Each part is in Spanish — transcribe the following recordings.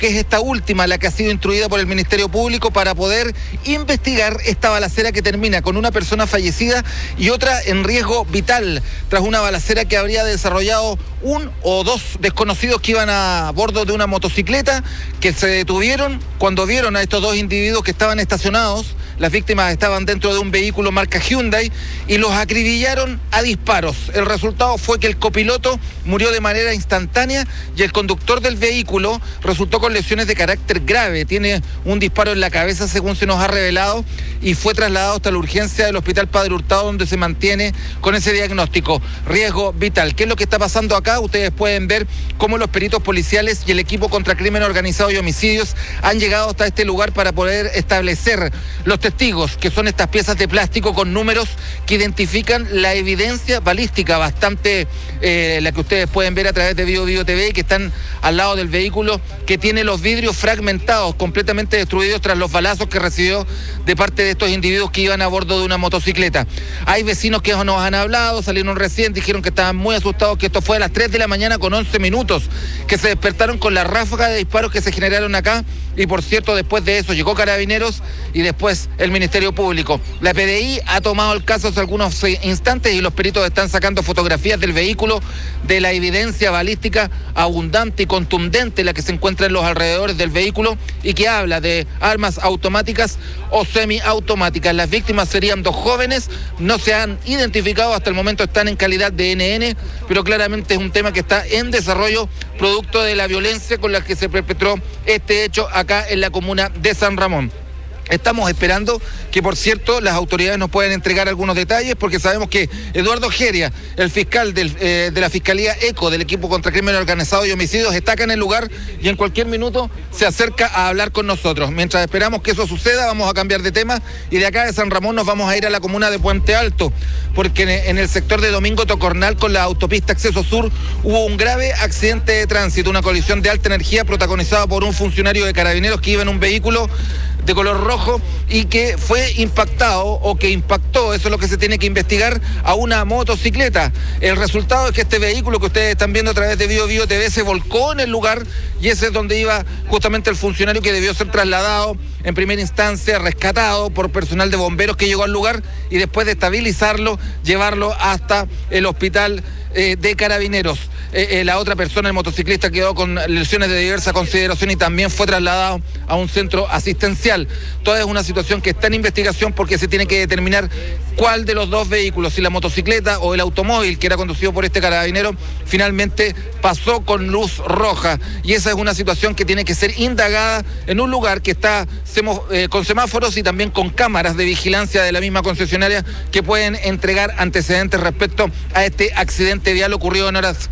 que es esta última la que ha sido instruida por el Ministerio Público para poder investigar esta balacera que termina con una persona fallecida y otra en riesgo vital, tras una balacera que habría desarrollado un o dos desconocidos que iban a bordo de una motocicleta, que se detuvieron cuando vieron a estos dos individuos que estaban estacionados. Las víctimas estaban dentro de un vehículo marca Hyundai y los acribillaron a disparos. El resultado fue que el copiloto murió de manera instantánea y el conductor del vehículo resultó con lesiones de carácter grave. Tiene un disparo en la cabeza, según se nos ha revelado, y fue trasladado hasta la urgencia del Hospital Padre Hurtado, donde se mantiene con ese diagnóstico, riesgo vital. ¿Qué es lo que está pasando acá? Ustedes pueden ver cómo los peritos policiales y el equipo contra crimen organizado y homicidios han llegado hasta este lugar para poder establecer los testigos, que son estas piezas de plástico con números que identifican la evidencia balística, bastante la que ustedes pueden ver a través de Bio TV, y que están al lado del vehículo, que tiene los vidrios fragmentados, completamente destruidos tras los balazos que recibió de parte de estos individuos que iban a bordo de una motocicleta. Hay vecinos que nos han hablado, salieron recién, dijeron que estaban muy asustados, que esto fue a las 3 de la mañana con 11 minutos, que se despertaron con la ráfaga de disparos que se generaron acá, y por cierto, después de eso llegó Carabineros y después el Ministerio Público. La PDI ha tomado el caso hace algunos instantes y los peritos están sacando fotografías del vehículo, de la evidencia balística abundante y contundente la que se encuentra en los alrededores del vehículo y que habla de armas automáticas o semiautomáticas. Las víctimas serían dos jóvenes, no se han identificado hasta el momento, están en calidad de NN, pero claramente es un tema que está en desarrollo producto de la violencia con la que se perpetró este hecho acá en la comuna de San Ramón. Estamos esperando que, por cierto, las autoridades nos puedan entregar algunos detalles, porque sabemos que Eduardo Geria, el fiscal de la Fiscalía ECO, del equipo contra crimen organizado y homicidios, está acá en el lugar y en cualquier minuto se acerca a hablar con nosotros. Mientras esperamos que eso suceda, vamos a cambiar de tema y de acá de San Ramón nos vamos a ir a la comuna de Puente Alto, porque en el sector de Domingo Tocornal, con la autopista Acceso Sur, hubo un grave accidente de tránsito, una colisión de alta energía protagonizada por un funcionario de Carabineros que iba en un vehículo de color rojo y que fue impactado o que impactó, eso es lo que se tiene que investigar, a una motocicleta. El resultado es que este vehículo que ustedes están viendo a través de Bio TV se volcó en el lugar y ese es donde iba justamente el funcionario que debió ser trasladado en primera instancia, rescatado por personal de bomberos que llegó al lugar y después de estabilizarlo, llevarlo hasta el hospital de Carabineros. La otra persona, el motociclista, quedó con lesiones de diversa consideración y también fue trasladado a un centro asistencial. Toda es una situación que está en investigación porque se tiene que determinar cuál de los dos vehículos, si la motocicleta o el automóvil que era conducido por este carabinero, finalmente pasó con luz roja. Y esa es una situación que tiene que ser indagada en un lugar que está con semáforos y también con cámaras de vigilancia de la misma concesionaria que pueden entregar antecedentes respecto a este accidente vial ocurrido en horas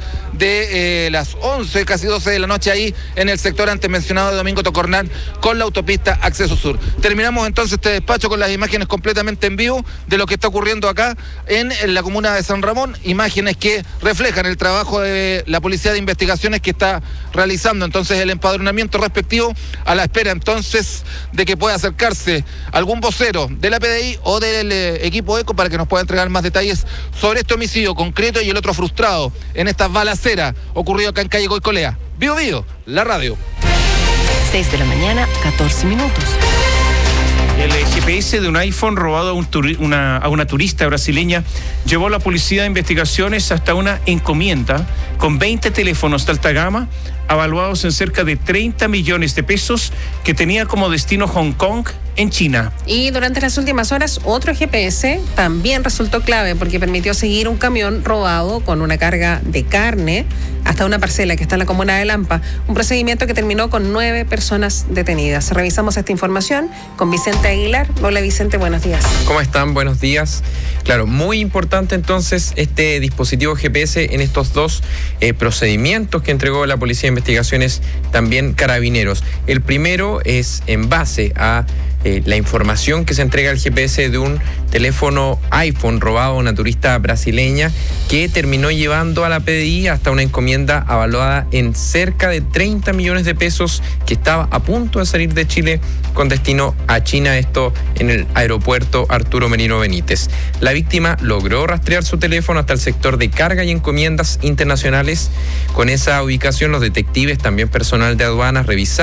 de las 11, casi 12 de la noche ahí en el sector antes mencionado de Domingo Tocornal con la autopista Acceso Sur. Terminamos entonces este despacho con las imágenes completamente en vivo de lo que está ocurriendo acá en la comuna de San Ramón, imágenes que reflejan el trabajo de la Policía de Investigaciones que está realizando entonces el empadronamiento respectivo, a la espera entonces de que pueda acercarse algún vocero de la PDI o del equipo ECO para que nos pueda entregar más detalles sobre este homicidio concreto y el otro frustrado en esta balacera ocurrido acá en calle Goicolea. Bio, la radio. 6 de la mañana, 14 minutos. El GPS de un iPhone robado a una turista brasileña llevó a la Policía de Investigaciones hasta una encomienda con 20 teléfonos de alta gama avaluados en cerca de 30 millones de pesos que tenía como destino Hong Kong en China. Y durante las últimas horas, otro GPS también resultó clave porque permitió seguir un camión robado con una carga de carne hasta una parcela que está en la comuna de Lampa. Un procedimiento que terminó con 9 personas detenidas. Revisamos esta información con Vicente Aguilar. Hola Vicente, buenos días. ¿Cómo están? Buenos días. Claro, muy importante entonces este dispositivo GPS en estos dos procedimientos que entregó la Policía de Investigaciones, también Carabineros. El primero es en base a la información que se entrega al GPS de un teléfono iPhone robado a una turista brasileña que terminó llevando a la PDI hasta una encomienda avaluada en cerca de 30 millones de pesos que estaba a punto de salir de Chile con destino a China, esto en el aeropuerto Arturo Merino Benítez. La víctima logró rastrear su teléfono hasta el sector de carga y encomiendas internacionales. Con esa ubicación, los detectives, también personal de aduanas, revisaron